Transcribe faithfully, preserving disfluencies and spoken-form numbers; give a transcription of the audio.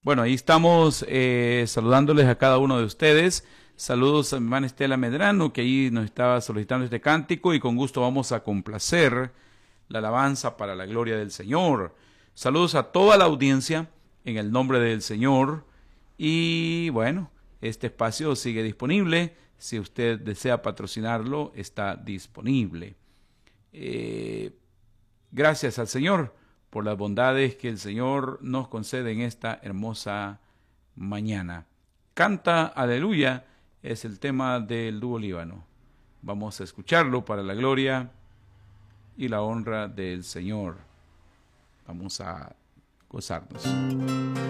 Bueno, ahí estamos eh, saludándoles a cada uno de ustedes. Saludos a mi hermana Estela Medrano, que ahí nos estaba solicitando este cántico, y con gusto vamos a complacer la alabanza para la gloria del Señor. Saludos a toda la audiencia en el nombre del Señor. Y bueno, este espacio sigue disponible. Si usted desea patrocinarlo, está disponible. Eh, gracias al Señor por las bondades que el Señor nos concede en esta hermosa mañana. Canta Aleluya es el tema del dúo Líbano. Vamos a escucharlo para la gloria y la honra del Señor. Vamos a gozarnos.